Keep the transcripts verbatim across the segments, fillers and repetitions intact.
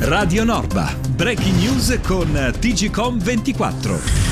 Radio Norba, breaking news con T G Com ventiquattro.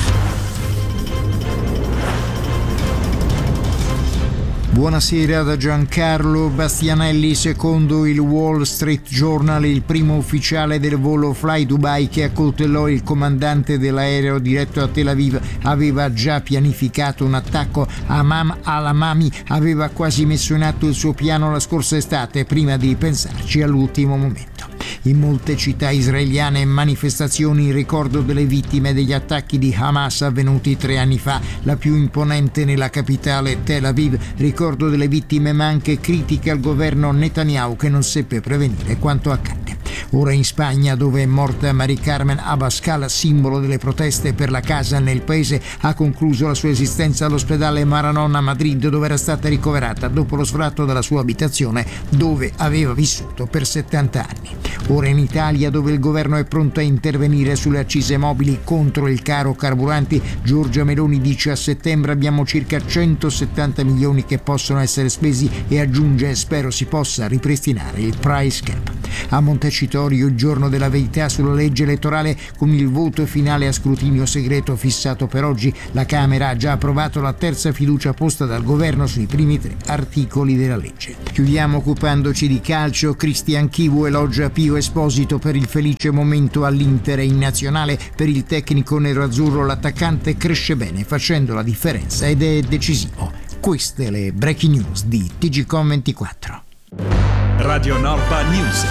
Buonasera da Giancarlo Bastianelli. Secondo il Wall Street Journal, il primo ufficiale del volo Fly Dubai che accoltellò il comandante dell'aereo diretto a Tel Aviv aveva già pianificato un attacco. Hamam al-Hamami aveva quasi messo in atto il suo piano la scorsa estate, prima di pensarci all'ultimo momento. In molte città israeliane manifestazioni in ricordo delle vittime degli attacchi di Hamas avvenuti tre anni fa, la più imponente nella capitale Tel Aviv. Ricordo delle vittime ma anche critiche al governo Netanyahu che non seppe prevenire quanto accadde. Ora in Spagna, dove è morta Mari Carmen Abascal, simbolo delle proteste per la casa nel paese, ha concluso la sua esistenza all'ospedale Maranon a Madrid, dove era stata ricoverata dopo lo sfratto della sua abitazione dove aveva vissuto per settanta anni. Ora in Italia, dove il governo è pronto a intervenire sulle accise mobili contro il caro carburanti, Giorgia Meloni dice: a settembre abbiamo circa centosettanta milioni che possono essere spesi, e aggiunge: spero si possa ripristinare il price cap. A Montecitorio, il giorno della verità sulla legge elettorale, con il voto finale a scrutinio segreto fissato per oggi, la Camera ha già approvato la terza fiducia posta dal governo sui primi tre articoli della legge. Chiudiamo occupandoci di calcio. Cristian Chivu elogia Pio Esposito per il felice momento all'Inter e in nazionale. Per il tecnico nerazzurro l'attaccante cresce bene facendo la differenza ed è decisivo. Queste le breaking news di T G Com ventiquattro. Radio Norba News.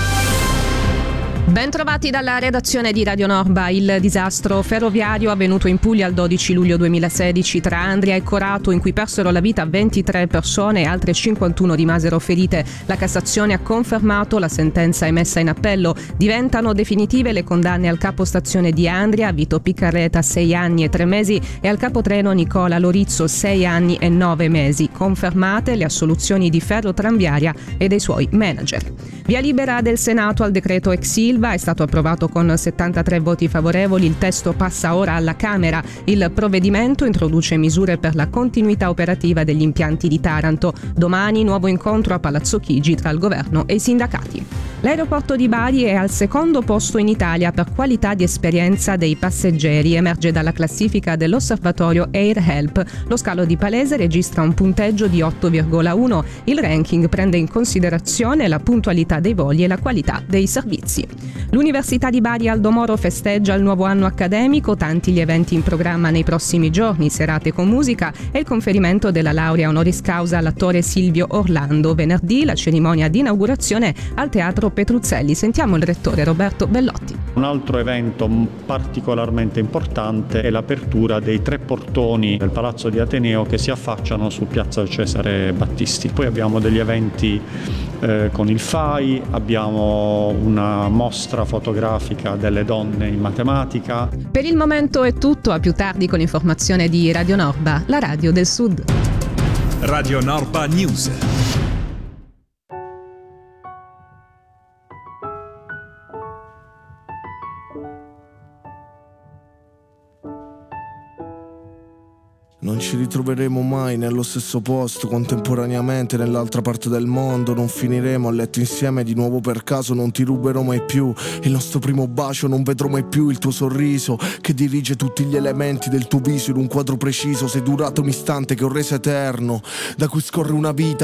Ben trovati dalla redazione di Radio Norba. Il disastro ferroviario avvenuto in Puglia il dodici luglio duemilasedici tra Andria e Corato, in cui persero la vita ventitré persone e altre cinquantuno rimasero ferite. La Cassazione ha confermato la sentenza emessa in appello. Diventano definitive le condanne al capostazione di Andria, Vito Piccarreta, sei anni e tre mesi, e al capotreno Nicola Lorizzo, sei anni e nove mesi. Confermate le assoluzioni di Ferrotramviaria e dei suoi manager. Via libera del Senato al decreto ex Ilva. È stato approvato con settantatré voti favorevoli. Il testo passa ora alla Camera. Il provvedimento introduce misure per la continuità operativa degli impianti di Taranto. Domani nuovo incontro a Palazzo Chigi tra il governo e i sindacati. L'aeroporto di Bari è al secondo posto in Italia per qualità di esperienza dei passeggeri, emerge dalla classifica dell'osservatorio Air Help. Lo scalo di Palese registra un punteggio di otto virgola uno. Il ranking prende in considerazione la puntualità dei voli e la qualità dei servizi. L'Università di Bari Aldo Moro festeggia il nuovo anno accademico, tanti gli eventi in programma nei prossimi giorni, serate con musica e il conferimento della laurea honoris causa all'attore Silvio Orlando. Venerdì la cerimonia di inaugurazione al Teatro Petruzzelli. Sentiamo il rettore Roberto Bellotti. Un altro evento particolarmente importante è l'apertura dei tre portoni del Palazzo di Ateneo che si affacciano su Piazza Cesare Battisti. Poi abbiamo degli eventi eh, con il F A I, abbiamo una mostra fotografica delle donne in matematica. Per il momento è tutto, a più tardi con l'informazione di Radio Norba, la radio del Sud. Radio Norba News. Non ci ritroveremo mai nello stesso posto, contemporaneamente nell'altra parte del mondo. Non finiremo a letto insieme di nuovo per caso. Non ti ruberò mai più il nostro primo bacio. Non vedrò mai più il tuo sorriso che dirige tutti gli elementi del tuo viso in un quadro preciso. Sei durato un istante che ho reso eterno, da cui scorre una vita